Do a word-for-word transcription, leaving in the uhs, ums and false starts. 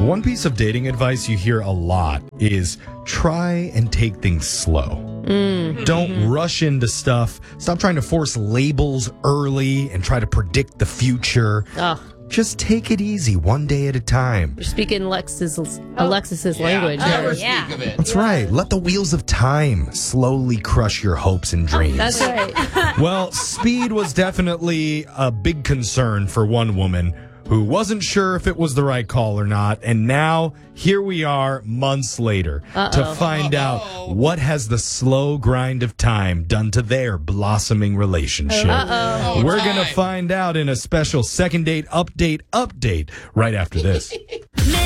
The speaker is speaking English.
One piece of dating advice you hear a lot is try and take things slow. Mm. Don't rush into stuff. Stop trying to force labels early and try to predict the future. Ugh. Just take it easy, one day at a time. You're speaking Alexis's, Alexis's Yeah, language. never here. speak Yeah. of it. That's right. Let the wheels of time slowly crush your hopes and dreams. That's right. Well, speed was definitely a big concern for one woman who wasn't sure if it was the right call or not. And now here we are months later Uh-oh. to find out what has the slow grind of time done to their blossoming relationship. Uh-oh. We're going to time. find out in a special second date update update right after this.